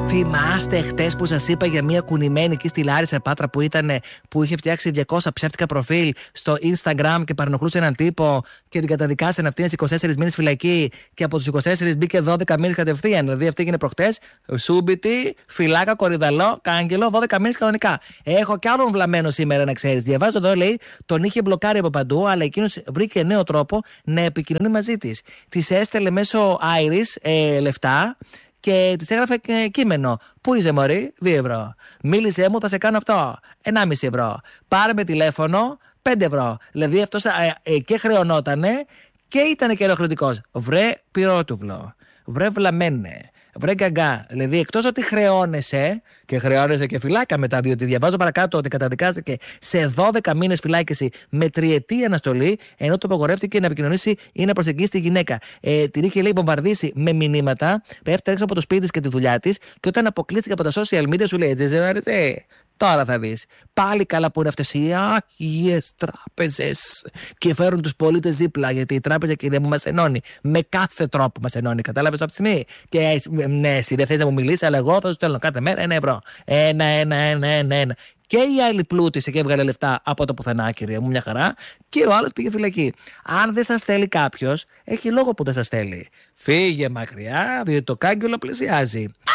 Θυμάστε χτες που σας είπα για μια κουνημένη εκεί στη Λάρισα Πάτρα που είχε φτιάξει 200 ψεύτικα προφίλ στο Instagram και παρενοχλούσε έναν τύπο και την καταδικάσανε αυτήν στις 24 μήνες φυλακή και από τους 24 μπήκε 12 μήνες κατευθείαν. Δηλαδή αυτή έγινε προχτές, σούμπιτι, φυλάκα, κορυδαλό, κάγκελο, 12 μήνες κανονικά. Έχω κι άλλον βλαμμένο σήμερα να ξέρεις. Διαβάζω εδώ, λέει, τον είχε μπλοκάρει από παντού, αλλά εκείνος βρήκε νέο τρόπο να επικοινωνεί μαζί της. Της έστελε μέσω Iris λεφτά. Και της έγραφε κείμενο. Πού είσαι, μωρή? 2 ευρώ. Μίλησέ μου, θα σε κάνω αυτό. 1,5 ευρώ. Πάρε με τηλέφωνο, 5 ευρώ. Δηλαδή αυτός και χρεωνότανε και ήταν και ενοχλητικός. Βρε πυρότουβλο. Βρε βλαμένε. Βρε γκαγκά. Δηλαδή εκτός ότι χρεώνεσαι και χρεώνεσαι και φυλάκα μετά, διότι διαβάζω παρακάτω ότι καταδικάστηκε σε 12 μήνες φυλάκιση με 3ετή αναστολή, ενώ το απαγορεύτηκε να επικοινωνήσει ή να προσεγγίσει τη γυναίκα. Την είχε, λέει, βομβαρδίσει με μηνύματα, πέφτει έξω από το σπίτι της και τη δουλειά της, και όταν αποκλείστηκε από τα social media σου λέει: δεν αρέσει. Τώρα θα δεις. Πάλι καλά που είναι αυτές οι άγιες τράπεζες και φέρουν τους πολίτες δίπλα, γιατί η τράπεζα, κυρία μου, μας ενώνει. Με κάθε τρόπο μας ενώνει. Κατάλαβες αυτή τη στιγμή? Και ναι, εσύ δεν θες να μου μιλήσεις, αλλά εγώ θα σου στέλνω κάθε μέρα 1 ευρώ. Ένα. Και η άλλη πλούτησε και έβγαλε λεφτά από το πουθενά, κυρία μου, μια χαρά. Και ο άλλος πήγε φυλακή. Αν δεν σας στέλνει κάποιος, έχει λόγο που δεν σας στέλνει. Φύγε μακριά, διότι το κάγκελο πλησιάζει.